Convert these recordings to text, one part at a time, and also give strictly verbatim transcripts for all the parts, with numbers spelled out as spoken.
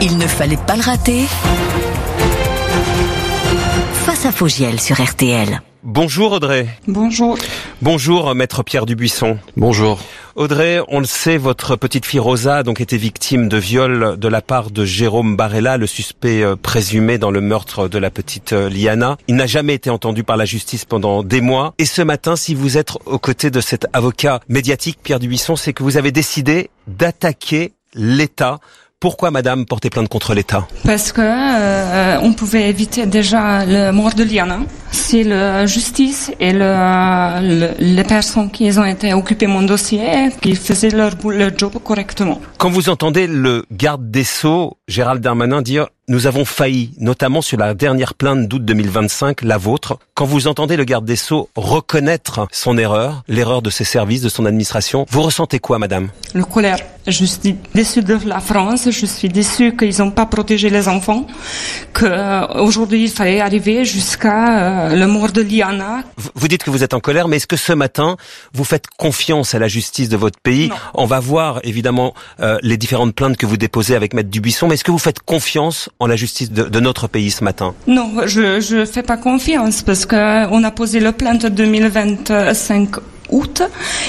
Il ne fallait pas le rater. Face à Fogiel sur R T L. Bonjour Audrey. Bonjour. Bonjour Maître Pierre Dubuisson. Bonjour. Audrey, on le sait, votre petite fille Rosa a donc été victime de viol de la part de Jérôme Barella, le suspect euh, présumé dans le meurtre de la petite euh, Liana. Il n'a jamais été entendu par la justice pendant des mois. Et ce matin, si vous êtes aux côtés de cet avocat médiatique, Pierre Dubuisson, c'est que vous avez décidé d'attaquer l'État. Pourquoi, madame, porter plainte contre l'État? Parce que euh, on pouvait éviter déjà le mort de Liana si la justice et le, le, les personnes qui ont été occupées mon dossier, qui faisaient leur, leur job correctement. Quand vous entendez le garde des Sceaux, Gérald Darmanin, dire « Nous avons failli », notamment sur la dernière plainte d'août deux mille vingt-cinq, la vôtre, quand vous entendez le garde des Sceaux reconnaître son erreur, l'erreur de ses services, de son administration, vous ressentez quoi, madame? Le colère. Je suis déçue de la France, je suis déçue qu'ils n'ont pas protégé les enfants, qu'aujourd'hui il fallait arriver jusqu'à euh, le mort de Liana. Vous dites que vous êtes en colère, mais est-ce que ce matin, vous faites confiance à la justice de votre pays? Non. On va voir évidemment euh, les différentes plaintes que vous déposez avec Maître Dubuisson, mais est-ce que vous faites confiance en la justice de, de notre pays ce matin? Non, je je fais pas confiance parce que on a posé la plainte deux mille vingt-cinq août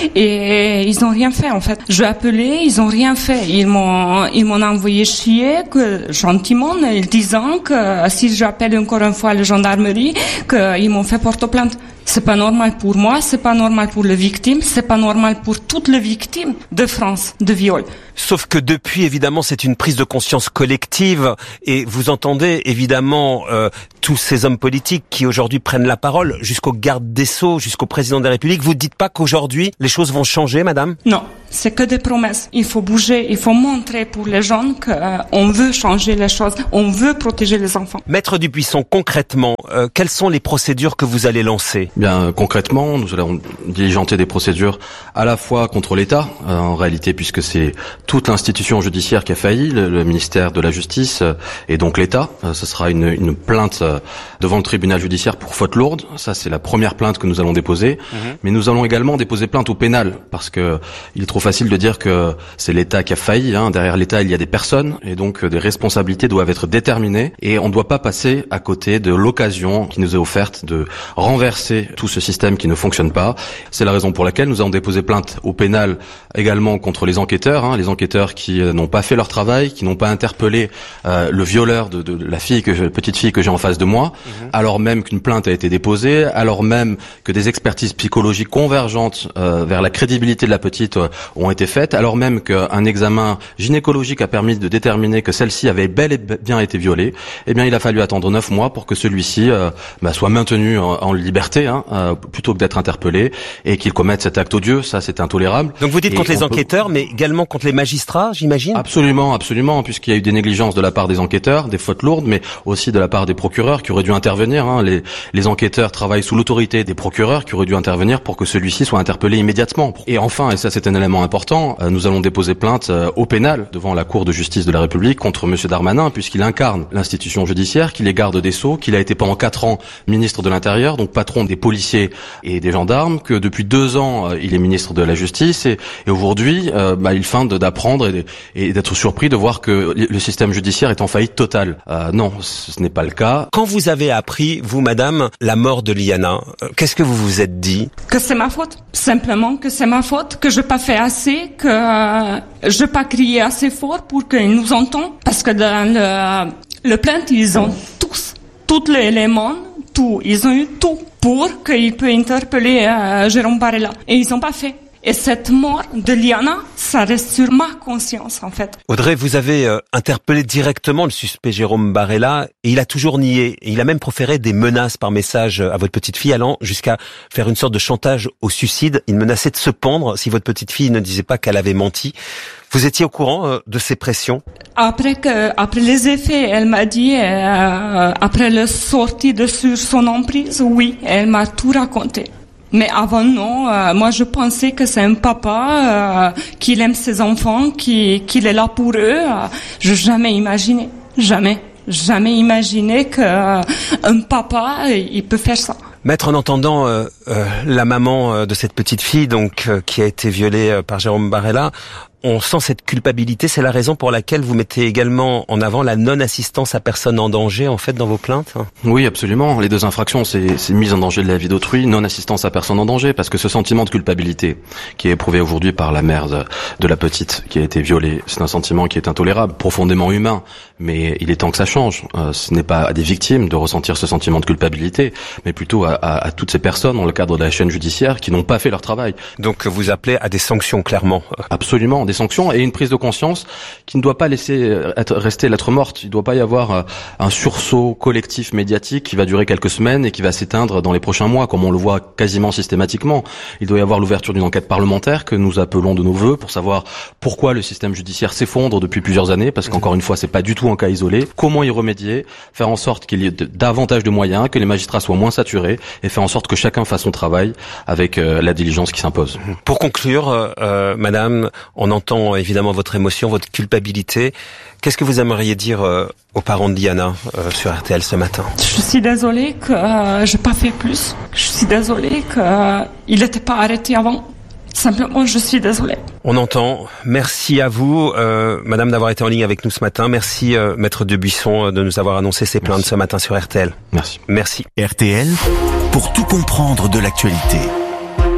et ils n'ont rien fait en fait. Je l'ai appelé, ils n'ont rien fait. Ils m'ont ils m'ont envoyé chier que gentiment, disant que si j'appelle encore une fois la gendarmerie, qu'ils m'ont fait porte-plainte. C'est pas normal pour moi, c'est pas normal pour les victimes, c'est pas normal pour toutes les victimes de France de viol. Sauf que depuis, évidemment, c'est une prise de conscience collective et vous entendez évidemment euh, tous ces hommes politiques qui aujourd'hui prennent la parole, jusqu'au garde des Sceaux, jusqu'au président de la République. Vous ne dites pas qu'aujourd'hui, les choses vont changer, madame? Non, c'est que des promesses. Il faut bouger, il faut montrer pour les gens qu'on euh, veut changer les choses, on veut protéger les enfants. Maître Dubuisson, concrètement, euh, quelles sont les procédures que vous allez lancer? Bien, concrètement, nous allons diligenter des procédures à la fois contre l'État, euh, en réalité, puisque c'est toute l'institution judiciaire qui a failli, le, le ministère de la Justice euh, et donc l'État. Euh, ce sera une, une plainte euh, devant le tribunal judiciaire pour faute lourde. Ça, c'est la première plainte que nous allons déposer. Mmh. Mais nous allons également déposer plainte au pénal, parce que il est trop facile de dire que c'est l'État qui a failli. Hein. Derrière l'État, il y a des personnes, et donc euh, des responsabilités doivent être déterminées. Et on ne doit pas passer à côté de l'occasion qui nous est offerte de renverser tout ce système qui ne fonctionne pas. C'est la raison pour laquelle nous avons déposé plainte au pénal également contre les enquêteurs, hein, les enquêteurs qui euh, n'ont pas fait leur travail, qui n'ont pas interpellé euh, le violeur de, de, de la fille que je, petite fille que j'ai en face de moi, mmh. alors même qu'une plainte a été déposée, alors même que des expertises psychologiques convergentes euh, vers la crédibilité de la petite euh, ont été faites, alors même qu'un examen gynécologique a permis de déterminer que celle-ci avait bel et bien été violée. Eh bien, il a fallu attendre neuf mois pour que celui-ci euh, bah, soit maintenu en, en liberté, hein, euh, plutôt que d'être interpellé, et qu'il commette cet acte odieux. Ça, c'est intolérable. Donc vous dites et contre les enquêteurs, peut... mais également contre les magistrats, j'imagine? Absolument, absolument, puisqu'il y a eu des négligences de la part des enquêteurs, des fautes lourdes, mais aussi de la part des procureurs qui auraient dû intervenir. Hein. Les, les enquêteurs travaillent sous l'autorité des procureurs qui auraient dû intervenir pour que celui-ci soit interpellé immédiatement. Et enfin, et ça c'est un élément important, euh, nous allons déposer plainte euh, au pénal devant la Cour de justice de la République contre Monsieur Darmanin, puisqu'il incarne l'institution judiciaire, qu'il est garde des Sceaux, qu'il a été pendant quatre ans ministre de l'Intérieur, donc patron des policiers et des gendarmes, que depuis deux ans euh, il est ministre de la Justice, et, et aujourd'hui euh, bah, il feint d'apprendre et, et d'être surpris de voir que le système judiciaire est en faillite totale. Euh, non, ce n'est pas le cas. Quand vous avez appris, vous madame, la mort de Liana, euh, qu'est-ce que vous vous êtes dit? Que c'est ma faute, simplement que c'est ma faute, que je n'ai pas fait assez, que euh, je n'ai pas crié assez fort pour qu'ils nous entendent, parce que dans le, le plainte, ils ont tous, tous les éléments, tout, ils ont eu tout pour qu'ils puissent interpeller euh, Jérôme Barella. Et ils n'ont pas fait. Et cette mort de Liana, ça reste sur ma conscience, en fait. Audrey, vous avez euh, interpellé directement le suspect Jérôme Barella et il a toujours nié. Et il a même proféré des menaces par message à votre petite fille, allant jusqu'à faire une sorte de chantage au suicide. Il menaçait de se pendre si votre petite fille ne disait pas qu'elle avait menti. Vous étiez au courant euh, de ces pressions? Après que, après les effets, elle m'a dit, euh, après la sortie de sur son emprise, oui, elle m'a tout raconté. Mais avant, non. Euh, moi, je pensais que c'est un papa, euh, qu'il aime ses enfants, qui, qu'il est là pour eux. Euh, je n'ai jamais imaginé. Jamais. Jamais imaginé qu'un euh, papa, il peut faire ça. Maître, en entendant euh, euh, la maman euh, de cette petite fille, donc euh, qui a été violée euh, par Jérôme Barella, on sent cette culpabilité. C'est la raison pour laquelle vous mettez également en avant la non-assistance à personne en danger, en fait, dans vos plaintes. Oui, absolument. Les deux infractions, c'est, c'est mise en danger de la vie d'autrui, non-assistance à personne en danger, parce que ce sentiment de culpabilité qui est éprouvé aujourd'hui par la mère de, de la petite qui a été violée, c'est un sentiment qui est intolérable, profondément humain, mais il est temps que ça change. Euh, ce n'est pas à des victimes de ressentir ce sentiment de culpabilité, mais plutôt à, à, à toutes ces personnes dans le cadre de la chaîne judiciaire qui n'ont pas fait leur travail. Donc vous appelez à des sanctions, clairement. Absolument, des sanctions et une prise de conscience qui ne doit pas laisser être, rester lettre morte. Il ne doit pas y avoir un sursaut collectif médiatique qui va durer quelques semaines et qui va s'éteindre dans les prochains mois, comme on le voit quasiment systématiquement. Il doit y avoir l'ouverture d'une enquête parlementaire que nous appelons de nos vœux pour savoir pourquoi le système judiciaire s'effondre depuis plusieurs années, parce qu'encore une fois, c'est pas du tout un cas isolé. Comment y remédier, faire en sorte qu'il y ait de, davantage de moyens, que les magistrats soient moins saturés et faire en sorte que chacun fasse son travail avec euh, la diligence qui s'impose. Pour conclure, euh, madame, on entend évidemment votre émotion, votre culpabilité. Qu'est-ce que vous aimeriez dire euh, aux parents de Diana euh, sur R T L ce matin? Je suis désolée que euh, j'ai pas fait plus. Je suis désolée qu'il euh, n'était pas arrêté avant. Simplement, je suis désolée. On entend. Merci à vous, euh, madame, d'avoir été en ligne avec nous ce matin. Merci, euh, maître Debuisson, de nous avoir annoncé ces plaintes ce matin sur R T L. Merci. Merci. R T L, pour tout comprendre de l'actualité.